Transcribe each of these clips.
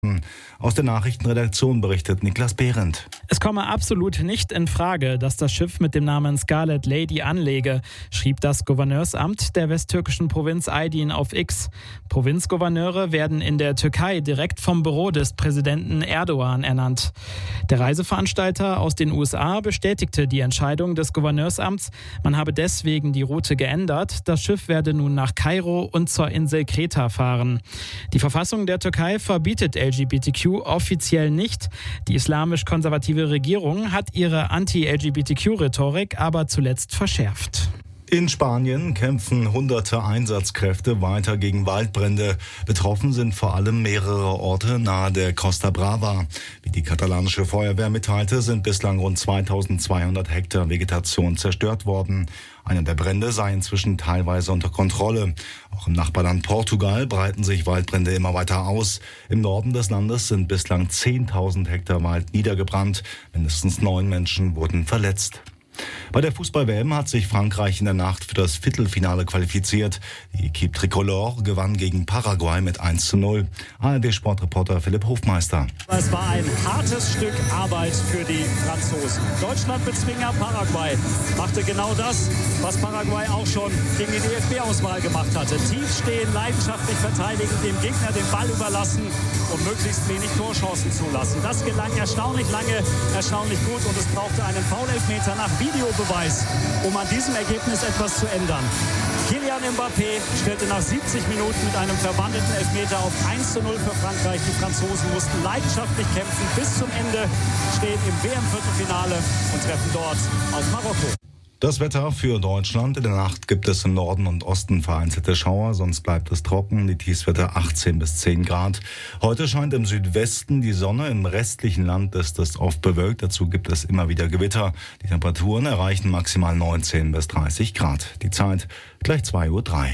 Aus der Nachrichtenredaktion berichtet Niklas Behrendt. Es komme absolut nicht in Frage, dass das Schiff mit dem Namen Scarlet Lady anlege, schrieb das Gouverneursamt der westtürkischen Provinz Aydin auf X. Provinzgouverneure werden in der Türkei direkt vom Büro des Präsidenten Erdogan ernannt. Der Reiseveranstalter aus den USA bestätigte die Entscheidung des Gouverneursamts. Man habe deswegen die Route geändert. Das Schiff werde nun nach Kairo und zur Insel Kreta fahren. Die Verfassung der Türkei verbietet LGBTQ offiziell nicht. Die islamisch-konservative Regierung hat ihre Anti-LGBTQ-Rhetorik aber zuletzt verschärft. In Spanien kämpfen hunderte Einsatzkräfte weiter gegen Waldbrände. Betroffen sind vor allem mehrere Orte nahe der Costa Brava. Wie die katalanische Feuerwehr mitteilte, sind bislang rund 2200 Hektar Vegetation zerstört worden. Einer der Brände sei inzwischen teilweise unter Kontrolle. Auch im Nachbarland Portugal breiten sich Waldbrände immer weiter aus. Im Norden des Landes sind bislang 10.000 Hektar Wald niedergebrannt. Mindestens 9 Menschen wurden verletzt. Bei der Fußball-WM hat sich Frankreich in der Nacht für das Viertelfinale qualifiziert. Die Equipe Tricolore gewann gegen Paraguay mit 1:0. ARD-Sportreporter Philipp Hofmeister. Es war ein hartes Stück Arbeit für die Franzosen. Deutschland-Bezwinger Paraguay machte genau das, was Paraguay auch schon gegen die DFB-Auswahl gemacht hatte. Tief stehen, leidenschaftlich verteidigen, dem Gegner den Ball überlassen und möglichst wenig Torchancen zulassen. Das gelang erstaunlich lange, erstaunlich gut und es brauchte einen Foul-Elfmeter nach Videobeweis, um an diesem Ergebnis etwas zu ändern. Kylian Mbappé stellte nach 70 Minuten mit einem verwandelten Elfmeter auf 1:0 für Frankreich. Die Franzosen mussten leidenschaftlich kämpfen bis zum Ende, stehen im WM-Viertelfinale und treffen dort auf Marokko. Das Wetter für Deutschland. In der Nacht gibt es im Norden und Osten vereinzelte Schauer, sonst bleibt es trocken. Die Tiefstwerte 18 bis 10 Grad. Heute scheint im Südwesten die Sonne. Im restlichen Land ist es oft bewölkt. Dazu gibt es immer wieder Gewitter. Die Temperaturen erreichen maximal 19 bis 30 Grad. Die Zeit gleich 2:03 Uhr.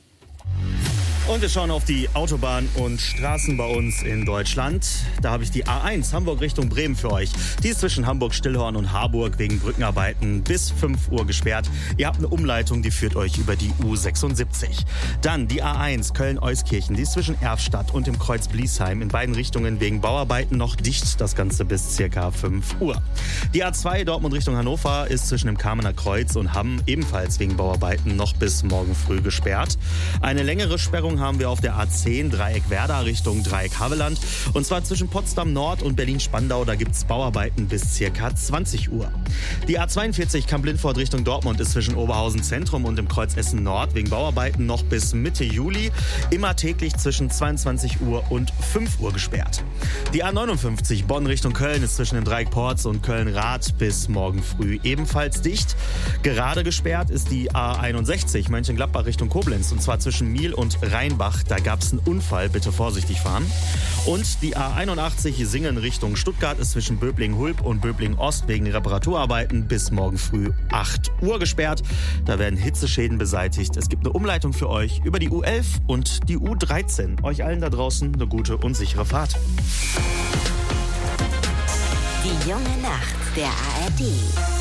Und wir schauen auf die Autobahn und Straßen bei uns in Deutschland. Da habe ich die A1 Hamburg Richtung Bremen für euch. Die ist zwischen Hamburg-Stillhorn und Harburg wegen Brückenarbeiten bis 5 Uhr gesperrt. Ihr habt eine Umleitung, die führt euch über die U76. Dann die A1 Köln-Euskirchen. Die ist zwischen Erfstadt und dem Kreuz Bliesheim in beiden Richtungen wegen Bauarbeiten noch dicht. Das Ganze bis ca. 5 Uhr. Die A2 Dortmund Richtung Hannover ist zwischen dem Kamener Kreuz und Hamm ebenfalls wegen Bauarbeiten noch bis morgen früh gesperrt. Eine längere Sperrung haben wir auf der A10 Dreieck Werder Richtung Dreieck Havelland. Und zwar zwischen Potsdam Nord und Berlin-Spandau. Da gibt es Bauarbeiten bis ca. 20 Uhr. Die A42 Kamp-Lindfort Richtung Dortmund ist zwischen Oberhausen Zentrum und dem Kreuz Essen Nord wegen Bauarbeiten noch bis Mitte Juli. Immer täglich zwischen 22 Uhr und 5 Uhr gesperrt. Die A59 Bonn Richtung Köln ist zwischen dem Dreieck Porz und Köln-Rath bis morgen früh ebenfalls dicht. Gerade gesperrt ist die A61 Mönchengladbach Richtung Koblenz. Und zwar zwischen Miel und Rheinbach. Da gab es einen Unfall, bitte vorsichtig fahren. Und die A81 Singen Richtung Stuttgart ist zwischen Böblingen-Hulb und Böblingen-Ost wegen Reparaturarbeiten bis morgen früh 8 Uhr gesperrt. Da werden Hitzeschäden beseitigt. Es gibt eine Umleitung für euch über die U11 und die U13. Euch allen da draußen eine gute und sichere Fahrt. Die junge Nacht der ARD.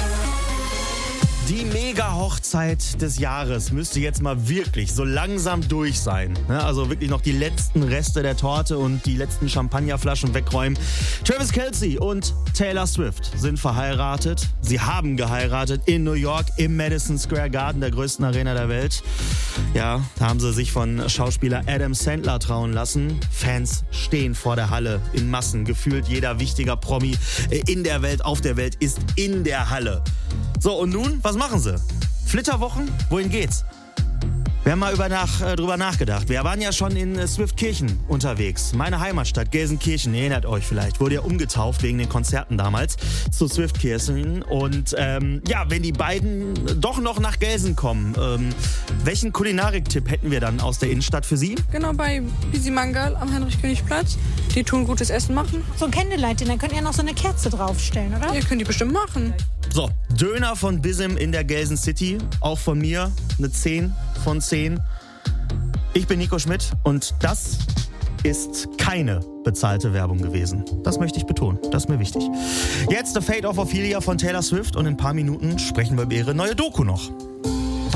Die Mega-Hochzeit des Jahres müsste jetzt mal wirklich so langsam durch sein. Also wirklich noch die letzten Reste der Torte und die letzten Champagnerflaschen wegräumen. Travis Kelce und Taylor Swift sind verheiratet. Sie haben geheiratet in New York im Madison Square Garden, der größten Arena der Welt. Ja, da haben sie sich von Schauspieler Adam Sandler trauen lassen. Fans stehen vor der Halle in Massen. Gefühlt jeder wichtiger Promi in der Welt, auf der Welt ist in der Halle. So, und nun, was machen sie? Flitterwochen? Wohin geht's? Wir haben mal drüber nachgedacht. Wir waren ja schon in Swiftkirchen unterwegs. Meine Heimatstadt Gelsenkirchen, ihr erinnert euch vielleicht, wurde ja umgetauft wegen den Konzerten damals zu Swiftkirchen. Und wenn die beiden doch noch nach Gelsen kommen, welchen Kulinariktipp hätten wir dann aus der Innenstadt für Sie? Genau, bei Bisi Mangal am Heinrich-König-Platz. Die tun gutes Essen machen. So ein Candlelight, dann könnt ihr noch so eine Kerze draufstellen, oder? Ihr könnt die bestimmt machen. So, Döner von Bisim in der Gelsen City. Auch von mir eine 10 von 10. Ich bin Nico Schmidt und das ist keine bezahlte Werbung gewesen. Das möchte ich betonen. Das ist mir wichtig. Jetzt The Fate of Ophelia von Taylor Swift und in ein paar Minuten sprechen wir über ihre neue Doku noch.